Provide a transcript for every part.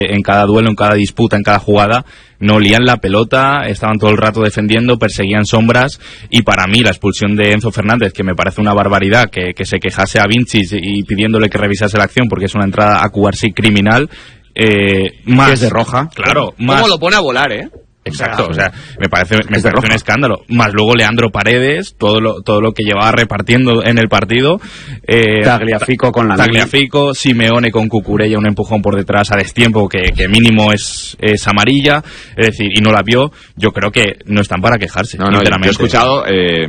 en cada duelo, en cada disputa, en cada jugada, no olían la pelota, estaban todo el rato defendiendo, perseguían sombras, y para mí la expulsión de Enzo Fernández, que me parece una barbaridad, que se quejase a Vinci y pidiéndole que revisase la acción porque es una entrada a Cubarsí criminal, más que es de roja. Claro, más. ¿Cómo lo pone a volar, Exacto, o sea, me parece un escándalo. Más luego Leandro Paredes, todo lo que llevaba repartiendo en el partido. Tagliafico con la Tagliafico, Simeone con Cucurella, un empujón por detrás a destiempo que mínimo es amarilla, es decir, y no la vio. Yo creo que no están para quejarse. No, yo he escuchado,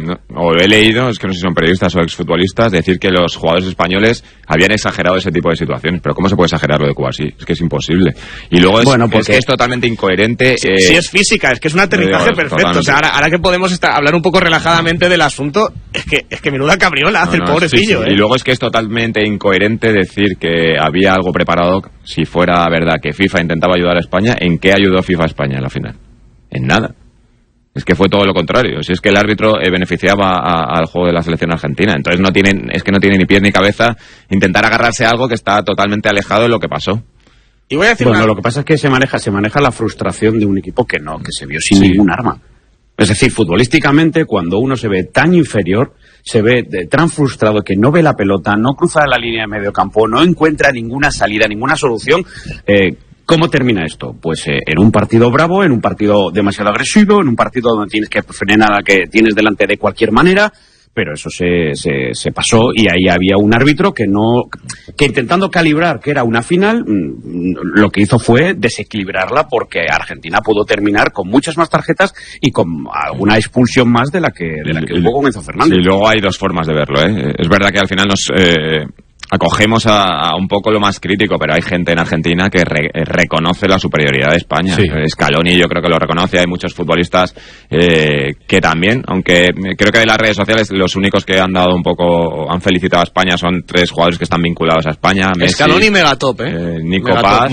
o he leído, es que no sé si son periodistas o exfutbolistas, decir que los jugadores españoles habían exagerado ese tipo de situaciones. Pero ¿cómo se puede exagerar lo de Cubarsí? Es que es imposible. Y luego es que es totalmente incoherente. Sí, es física, es que es un aterrizaje perfecto. Totalmente. O sea, ahora que podemos hablar un poco relajadamente del asunto, es que menuda cabriola hace el pobrecillo. Sí. Y luego es que es totalmente incoherente decir que había algo preparado, si fuera verdad que FIFA intentaba ayudar a España. ¿En qué ayudó FIFA a España en la final? En nada. Es que fue todo lo contrario. Si es que el árbitro beneficiaba al juego de la selección argentina. Entonces no tiene ni pies ni cabeza intentar agarrarse a algo que está totalmente alejado de lo que pasó. Y voy a decir lo que pasa es que se maneja la frustración de un equipo que se vio sin ningún arma. Es decir, futbolísticamente, cuando uno se ve tan inferior, se ve tan frustrado que no ve la pelota, no cruza la línea de medio campo, no encuentra ninguna salida, ninguna solución. ¿Cómo termina esto? Pues en un partido bravo, en un partido demasiado agresivo, en un partido donde tienes que frenar a la que tienes delante de cualquier manera. Pero eso se pasó, y ahí había un árbitro que intentando calibrar que era una final, lo que hizo fue desequilibrarla, porque Argentina pudo terminar con muchas más tarjetas y con alguna expulsión más de la que hubo con Enzo Fernández. Y luego hay dos formas de verlo, Es verdad que al final nos acogemos a un poco lo más crítico, pero hay gente en Argentina que reconoce la superioridad de España. Sí. Scaloni yo creo que lo reconoce, hay muchos futbolistas que también, aunque creo que de las redes sociales los únicos que han han felicitado a España son 3 jugadores que están vinculados a España: Messi, Scaloni megatop, Nico Paz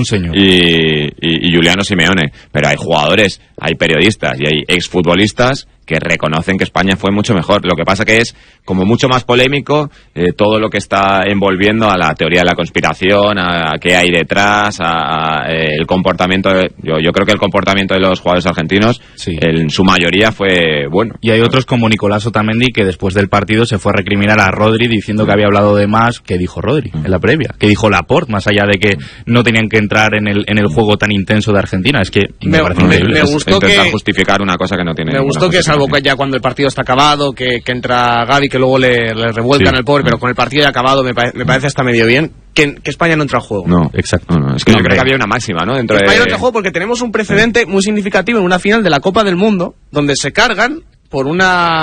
y Giuliano Simeone. Pero hay jugadores, hay periodistas y hay exfutbolistas que reconocen que España fue mucho mejor. Lo que pasa que es como mucho más polémico todo lo que está envolviendo a la teoría de la conspiración, a qué hay detrás, a el comportamiento yo creo que el comportamiento de los jugadores argentinos en su mayoría fue bueno. Y hay otros como Nicolás Otamendi, que después del partido se fue a recriminar a Rodri diciendo que había hablado de más. ¿Qué dijo Rodri en la previa? ¿Qué dijo Laporte, más allá de que no tenían que entrar en el juego tan intenso de Argentina? Es que me parece increíble. Me gustó intentar justificar una cosa que no tiene. Me gustó que, salvo ya cuando el partido está acabado, que entra Gavi, que luego le revuelcan el pobre, pero con el partido ya acabado me parece hasta medio bien que España no entra al juego. No, exacto. No, es que yo creo que había una máxima, ¿no? España no entra al juego porque tenemos un precedente muy significativo en una final de la Copa del Mundo, donde se cargan por un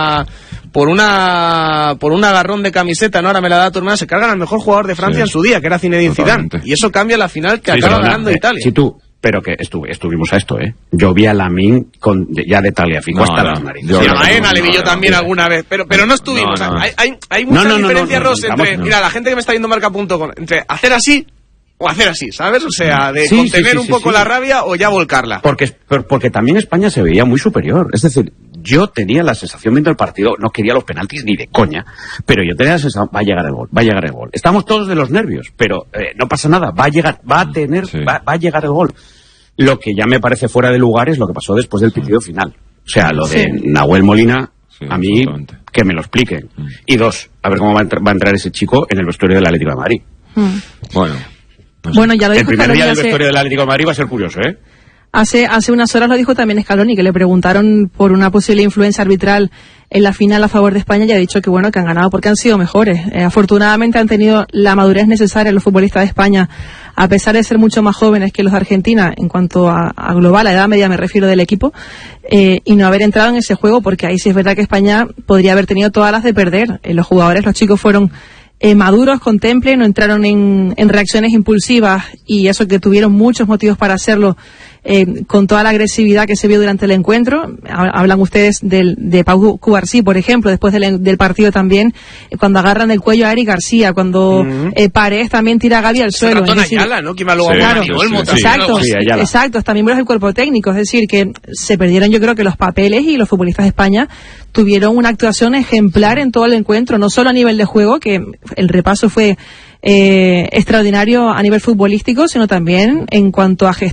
agarrón de camiseta, ¿no? Ahora me la da tu hermana, se cargan al mejor jugador de Francia en su día, que era Zinedine Zidane, y eso cambia la final que acaba ganando Italia. Pero que estuvimos a esto, Yo vi a Lamine ya de Tagliafico hasta las narices. Y a Baena le vi yo también alguna vez, pero no estuvimos. Hay mucha diferencia, Ross, entre mira, la gente que me está viendo marca.com, entre hacer así o hacer así, ¿sabes? O sea, de contener un poco la rabia o ya volcarla. Porque también España se veía muy superior. Es decir, yo tenía la sensación viendo el partido, no quería los penaltis ni de coña, pero yo tenía la sensación, va a llegar el gol. Estamos todos de los nervios, pero no pasa nada, va a llegar el gol. Lo que ya me parece fuera de lugar es lo que pasó después del pitido final. O sea, lo de Nahuel Molina, a mí, que me lo expliquen. Y 2, a ver cómo va a entrar ese chico en el vestuario del Atlético de Madrid. Bueno, ya lo dijo el primer día del vestuario del Atlético de Madrid va a ser curioso, Hace unas horas lo dijo también Scaloni, que le preguntaron por una posible influencia arbitral en la final a favor de España, y ha dicho que que han ganado porque han sido mejores. Afortunadamente han tenido la madurez necesaria los futbolistas de España, a pesar de ser mucho más jóvenes que los de Argentina, en cuanto a global, a edad media me refiero del equipo, y no haber entrado en ese juego, porque ahí sí es verdad que España podría haber tenido todas las de perder. Los jugadores, los chicos fueron maduros, con temple, no entraron en reacciones impulsivas, y eso que tuvieron muchos motivos para hacerlo, con toda la agresividad que se vio durante el encuentro. Hablan ustedes de Pau Cubarsí, por ejemplo, después del partido también, cuando agarran el cuello a Eric García, cuando Paredes también tira a Gavi al suelo. Ayala, ¿no? Exacto, hasta miembros del cuerpo técnico. Es decir, que se perdieron, yo creo que los papeles, y los futbolistas de España tuvieron una actuación ejemplar en todo el encuentro, no solo a nivel de juego, que el repaso fue extraordinario a nivel futbolístico, sino también en cuanto a gestión